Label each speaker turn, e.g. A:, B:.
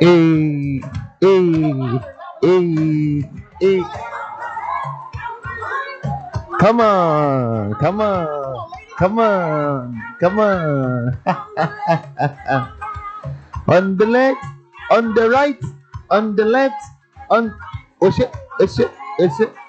A: Hey, hey, hey, hey. Come on, come on, come on, come on. On the left, on the right, on the left, on. Oh shit, oh shit, oh shit.